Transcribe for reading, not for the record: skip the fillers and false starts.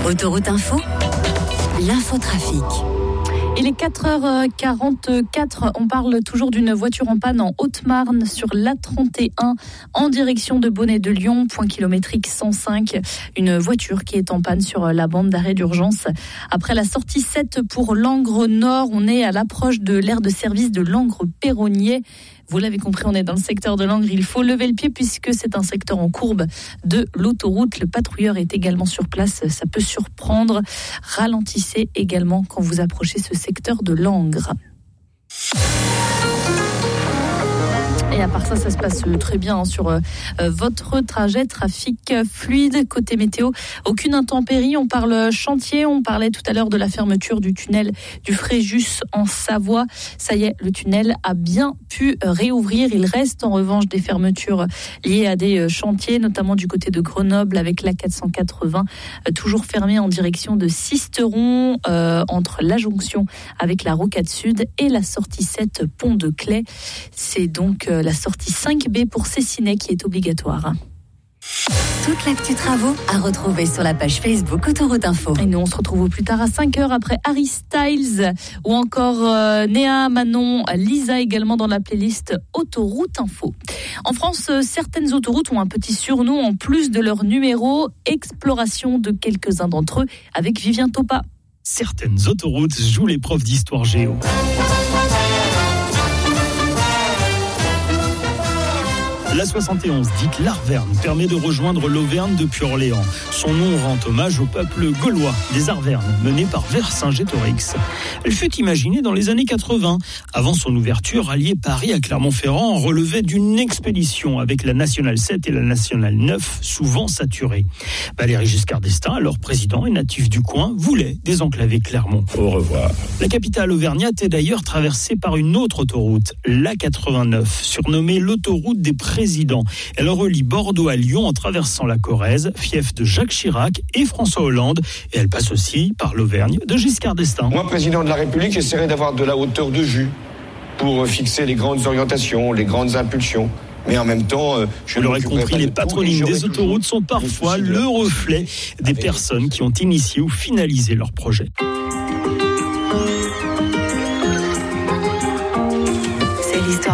Autoroute Info, l'infotrafic. Il est 4h44, on parle toujours d'une voiture en panne en Haute-Marne sur l'A31 en direction de Bonnet-de-Lyon, point kilométrique 105. Une voiture qui est en panne sur la bande d'arrêt d'urgence. Après la sortie 7 pour Langres Nord, on est à l'approche de l'aire de service de Langres-Perronnier. Vous l'avez compris, on est dans le secteur de Langres. Il faut lever le pied puisque c'est un secteur en courbe de l'autoroute. Le patrouilleur est également sur place. Ça peut surprendre. Ralentissez également quand vous approchez ce secteur de Langres. Et à part ça, ça se passe très bien sur votre trajet. Trafic fluide. Côté météo, aucune intempérie. On parle chantier. On parlait tout à l'heure de la fermeture du tunnel du Fréjus en Savoie. Ça y est, le tunnel a bien pu réouvrir. Il reste en revanche des fermetures liées à des chantiers, notamment du côté de Grenoble avec l'A480, toujours fermée en direction de Sisteron, entre la jonction avec la Rocade Sud et la sortie 7 Pont de Claye. C'est donc la sortie 5B pour Cessinet qui est obligatoire. Toute l'actu travaux à retrouver sur la page Facebook Autoroute Info. Et nous, on se retrouve au plus tard à 5h après Harry Styles ou encore Néa, Manon, Lisa également dans la playlist Autoroute Info. En France, certaines autoroutes ont un petit surnom en plus de leur numéro. Exploration de quelques-uns d'entre eux avec Vivien Topa. Certaines autoroutes jouent l'épreuve d'histoire géo. La 71, dite l'Arverne, permet de rejoindre l'Auvergne depuis Orléans. Son nom rend hommage au peuple gaulois des Arvernes, mené par Vercingétorix. Elle fut imaginée dans les années 80. Avant son ouverture, rallier Paris à Clermont-Ferrand relevait d'une expédition avec la Nationale 7 et la Nationale 9, souvent saturées. Valéry Giscard d'Estaing, alors président et natif du coin, voulait désenclaver Clermont. Au revoir. La capitale auvergnate est d'ailleurs traversée par une autre autoroute, l'A89, surnommée l'autoroute des présidents. Elle relie Bordeaux à Lyon en traversant la Corrèze, fief de Jacques Chirac et François Hollande. Et elle passe aussi par l'Auvergne de Giscard d'Estaing. Moi, président de la République, j'essaierai d'avoir de la hauteur de vue pour fixer les grandes orientations, les grandes impulsions. Mais en même temps, vous l'aurez compris, les patronymes des autoroutes sont parfois le reflet des personnes qui ont initié ou finalisé leur projet.